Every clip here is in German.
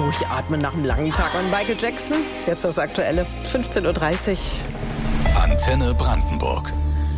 durchatmen nach einem langen Tag. Und Michael Jackson, jetzt das Aktuelle, 15.30 Uhr. Antenne Brandenburg.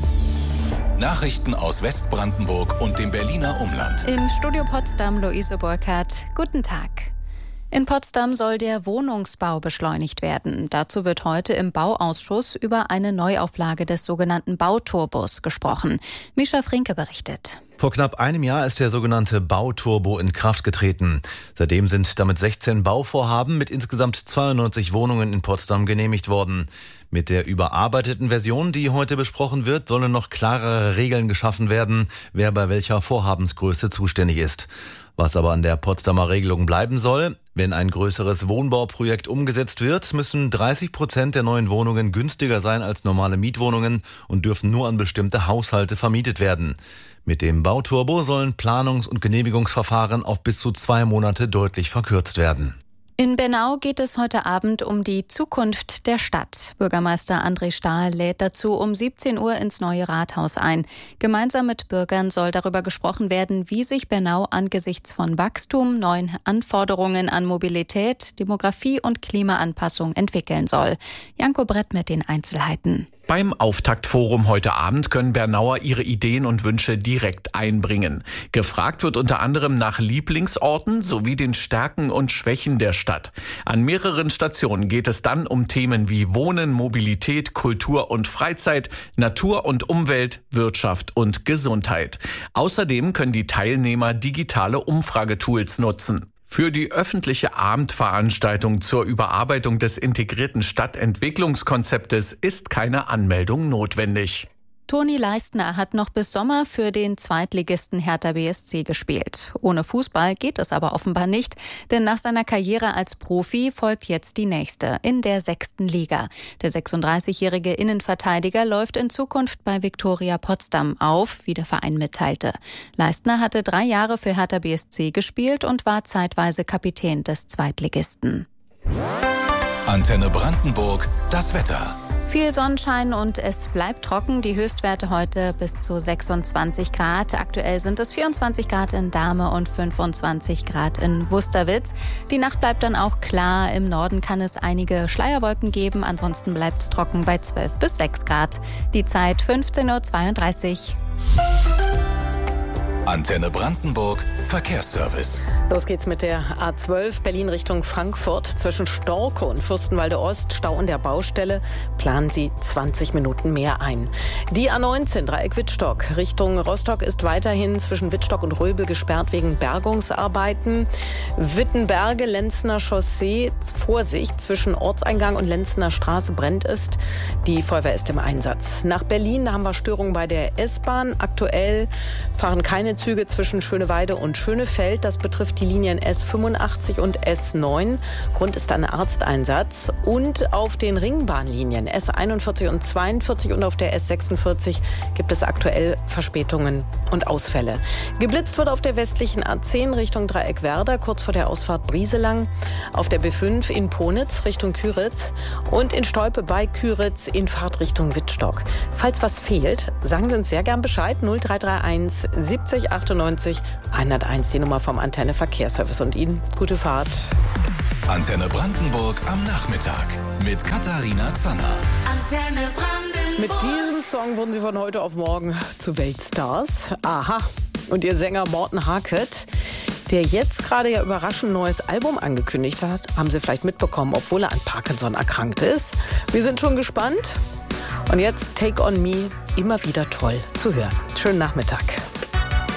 Nachrichten aus Westbrandenburg und dem Berliner Umland. Im Studio Potsdam Luise Burkhardt. Guten Tag. In Potsdam soll der Wohnungsbau beschleunigt werden. Dazu wird heute im Bauausschuss über eine Neuauflage des sogenannten Bauturbos gesprochen. Mischa Frinke berichtet. Vor knapp einem Jahr ist der sogenannte Bauturbo in Kraft getreten. Seitdem sind damit 16 Bauvorhaben mit insgesamt 92 Wohnungen in Potsdam genehmigt worden. Mit der überarbeiteten Version, die heute besprochen wird, sollen noch klarere Regeln geschaffen werden, wer bei welcher Vorhabensgröße zuständig ist. Was aber an der Potsdamer Regelung bleiben soll: Wenn ein größeres Wohnbauprojekt umgesetzt wird, müssen 30% der neuen Wohnungen günstiger sein als normale Mietwohnungen und dürfen nur an bestimmte Haushalte vermietet werden. Mit dem Bauturbo sollen Planungs- und Genehmigungsverfahren auf bis zu 2 Monate deutlich verkürzt werden. In Bernau geht es heute Abend um die Zukunft der Stadt. Bürgermeister André Stahl lädt dazu um 17 Uhr ins neue Rathaus ein. Gemeinsam mit Bürgern soll darüber gesprochen werden, wie sich Bernau angesichts von Wachstum, neuen Anforderungen an Mobilität, Demografie und Klimaanpassung entwickeln soll. Janko Brett mit den Einzelheiten. Beim Auftaktforum heute Abend können Bernauer ihre Ideen und Wünsche direkt einbringen. Gefragt wird unter anderem nach Lieblingsorten sowie den Stärken und Schwächen der Stadt. An mehreren Stationen geht es dann um Themen wie Wohnen, Mobilität, Kultur und Freizeit, Natur und Umwelt, Wirtschaft und Gesundheit. Außerdem können die Teilnehmer digitale Umfragetools nutzen. Für die öffentliche Abendveranstaltung zur Überarbeitung des integrierten Stadtentwicklungskonzeptes ist keine Anmeldung notwendig. Toni Leistner hat noch bis Sommer für den Zweitligisten Hertha BSC gespielt. Ohne Fußball geht es aber offenbar nicht, denn nach seiner Karriere als Profi folgt jetzt die nächste in der 6. Liga. Der 36-jährige Innenverteidiger läuft in Zukunft bei Viktoria Potsdam auf, wie der Verein mitteilte. Leistner hatte 3 Jahre für Hertha BSC gespielt und war zeitweise Kapitän des Zweitligisten. Antenne Brandenburg, das Wetter. Viel Sonnenschein und es bleibt trocken. Die Höchstwerte heute bis zu 26 Grad. Aktuell sind es 24 Grad in Dahme und 25 Grad in Wusterwitz. Die Nacht bleibt dann auch klar. Im Norden kann es einige Schleierwolken geben. Ansonsten bleibt es trocken bei 12 bis 6 Grad. Die Zeit 15.32 Uhr. Antenne Brandenburg, Verkehrsservice. Los geht's mit der A12 Berlin Richtung Frankfurt. Zwischen Storke und Fürstenwalde Ost, Stau an der Baustelle, planen Sie 20 Minuten mehr ein. Die A19 Dreieck Wittstock Richtung Rostock ist weiterhin zwischen Wittstock und Röbel gesperrt wegen Bergungsarbeiten. Wittenberge, Lenzner Chaussee, Vorsicht, zwischen Ortseingang und Lenzner Straße brennt es. Die Feuerwehr ist im Einsatz. Nach Berlin, da haben wir Störungen bei der S-Bahn. Aktuell fahren keine Züge zwischen Schöneweide und Schönefeld. Das betrifft die Linien S85 und S9. Grund ist ein Arzteinsatz. Und auf den Ringbahnlinien S41 und 42 und auf der S46 gibt es aktuell Verspätungen und Ausfälle. Geblitzt wird auf der westlichen A10 Richtung Dreieckwerder, kurz vor der Ausfahrt Brieselang. Auf der B5 in Ponitz Richtung Küritz und in Stolpe bei Küritz in Fahrtrichtung Wittstock. Falls was fehlt, sagen Sie uns sehr gern Bescheid. 0331 70 98 101, die Nummer vom Antenne Verkehrsservice. Und Ihnen gute Fahrt. Antenne Brandenburg am Nachmittag mit Katharina Zanner. Antenne Brandenburg. Mit diesem Song wurden Sie von heute auf morgen zu Weltstars. Aha. Und Ihr Sänger Morten Harket, der jetzt gerade ja überraschend ein neues Album angekündigt hat, haben Sie vielleicht mitbekommen, obwohl er an Parkinson erkrankt ist. Wir sind schon gespannt. Und jetzt Take on Me, immer wieder toll zu hören. Schönen Nachmittag.